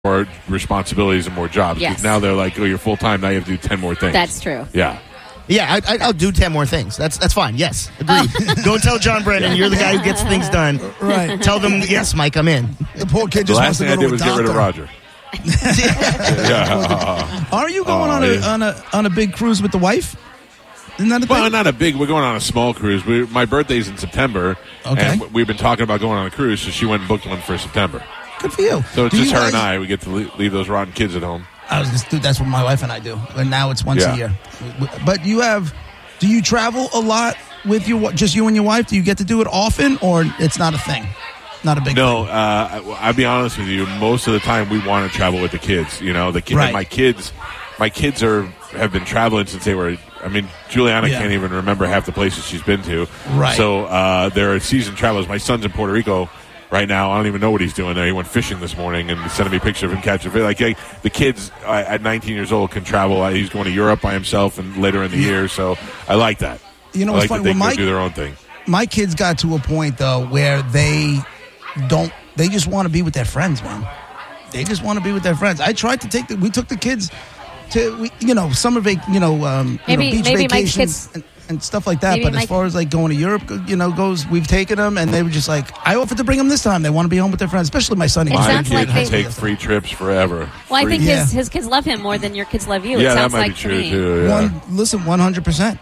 more responsibilities and more jobs. Yes. Now they're like, oh, you're full time. Now you have to do 10 more things. That's true. Yeah. Yeah, I'll do 10 more things. That's fine. Yes, agreed. Go tell John Brennan you're the guy who gets things done. Right. Tell them, yes, Mike, I'm in. The poor kid The just last wants to thing I go did to a was get rid of doctor. Roger. Yeah. Aren't you going on a big cruise with the wife? Isn't that a thing? Well, not a big. We're going on a small cruise. My birthday's in September, Okay. and we've been talking about going on a cruise, so she went and booked one for September. Good for you. So it's Do just you her and guys- I. We get to leave those rotten kids at home. That's what my wife and I do. And now it's once Yeah. a year. But do you travel a lot with just you and your wife? Do you get to do it often, or it's not a thing? Not a big No, thing? I'll be honest with you. Most of the time, we want to travel with the kids. You know, Right. my kids have been traveling since they were. I mean, Juliana Yeah. can't even remember half the places she's been to. Right. So they're seasoned travelers. My son's in Puerto Rico right now. I don't even know what he's doing there. He went fishing this morning and sending me a picture of him catching fish. Like the kids at 19 years old can travel. He's going to Europe by himself and later in the year. So I like that. You know I what's like funny? that they Well, can go do their own thing. My kids got to a point, though, where they just want to be with their friends, man. They just want to be with their friends. I tried to we took the kids to, summer beach Maybe Mike's vacations kids- and stuff like that. maybe But as Mike- far as like going to Europe, goes, we've taken them, and they were just like, I offered to bring them this time. They want to be home with their friends, especially my son. It My sounds kids like they- take free trips forever. Well, I Free- think Yeah. his kids love him more than your kids love you. yeah, it that sounds might like be true to me. too. Yeah. 100%.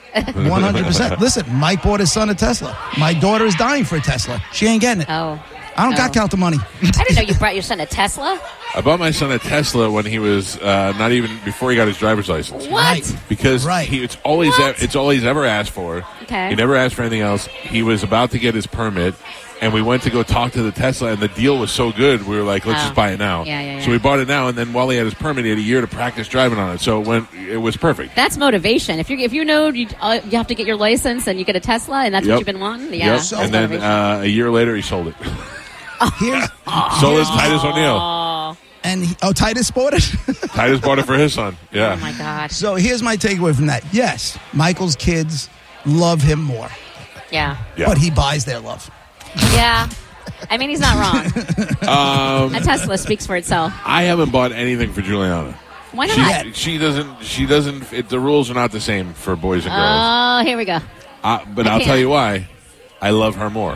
100%. Listen, Mike bought his son a Tesla. My daughter is dying for a Tesla. She ain't getting it. Oh. I don't got count the money. I didn't know you brought your son a Tesla. I bought my son a Tesla when he was not even before he got his driver's license. What? Right. Because Right. it's all he's ever asked for. Okay. He never asked for anything else. He was about to get his permit, and we went to go talk to the Tesla, and the deal was so good, we were like, let's Oh. just buy it now. Yeah. So we bought it now, and then while he had his permit, he had a year to practice driving on it. So it was perfect. That's motivation. If you know you have to get your license and you get a Tesla and that's Yep. what you've been wanting, yeah. Yep. So And then motivation. a year later, he sold it. Here's Sold it to Titus O'Neil. Titus bought it. Titus bought it for his son. Yeah. Oh my God. So here's my takeaway from that. Yes, Michael's kids love him more, Yeah. Yeah. but he buys their love. Yeah. I mean, he's not wrong. A Tesla speaks for itself. I haven't bought anything for Juliana. Why not? She doesn't. The rules are not the same for boys and girls. Oh, here we go. But I'll tell you why. I love her more.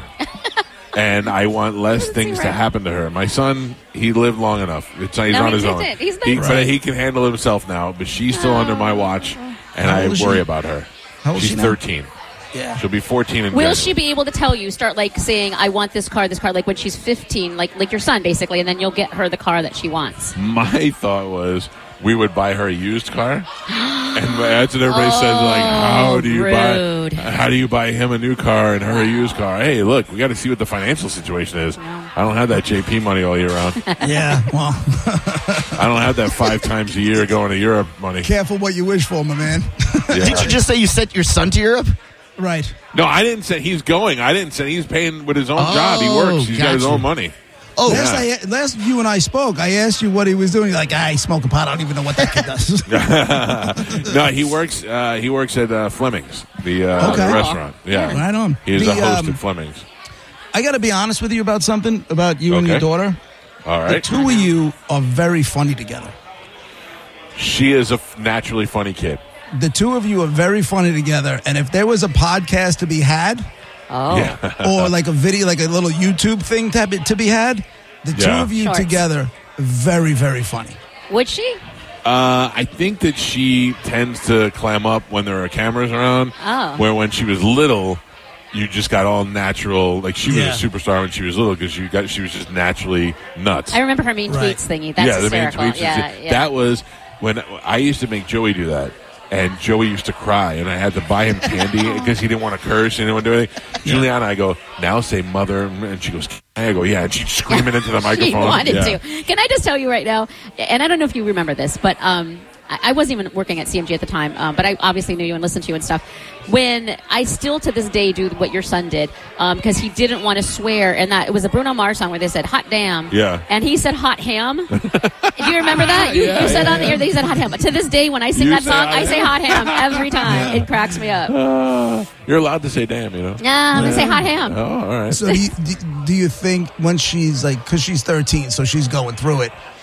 And I want less things to right. happen to her. My son, he lived long enough. He's on he his own. did. He's He- nice. But he can handle himself now. But she's still under my watch, and How I old is worry she? about her. How old is She's she now? 13. Yeah. She'll be 14 in Will January. she be able to tell you, start like saying, I want this car, like when she's 15, like your son basically, and then you'll get her the car that she wants? My thought was we would buy her a used car, and that's what everybody says. Like, how do rude. you buy him a new car and her a used car? Hey, look, we got to see what the financial situation is. I don't have that JP money all year round. Yeah. Well, I don't have that 5 times a year going to Europe money. careful what you wish for, my man. Yeah. Did you just say you sent your son to Europe? Right. No, I didn't say he's going. I didn't say he's paying with his own job. He works. He's got his gotcha. own money. Oh, Last you and I spoke, I asked you what he was doing. You're like, I smoke a pot. I don't even know what that kid does. No, he works. He works at Fleming's, the restaurant. Yeah, Right on. He's a The, host at Fleming's. I got to be honest with you about something about you and your Okay. daughter. All The right. two of you are very funny together. She is a naturally funny kid. The two of you are very funny together. And if there was a podcast to be had, Oh. Yeah. or like a video, like a little YouTube thing to be had, the two Yeah. of you Shorts. together, very, very funny. Would she? I think that she tends to clam up when there are cameras around. Oh. Where when she was little, you just got all natural. Like she Yeah. was a superstar when she was little because she was just naturally nuts. I remember her mean Right. tweets thingy. That's yeah, the main hysterical. tweets. Yeah. That was when I used to make Joey do that. And Joey used to cry, and I had to buy him candy because he didn't want to curse, he didn't want to do anything. Juliana, I go, now say mother, and she goes, I go, yeah, and she's screaming into the microphone. She wanted Yeah. to. Can I just tell you right now, and I don't know if you remember this, but I wasn't even working at CMG at the time, but I obviously knew you and listened to you and stuff. When I still to this day do what your son did, because he didn't want to swear, and that it was a Bruno Mars song where they said hot damn, Yeah. and he said hot ham. Do you remember that? You said on the air that he said hot ham. To this day, when I sing You that say song, hot I say ham? hot ham every time. It cracks me up. You're allowed to say damn, you know. Nah, I'm gonna say hot ham. Oh, all right. So do you think when she's like, because she's 13, so she's going through it,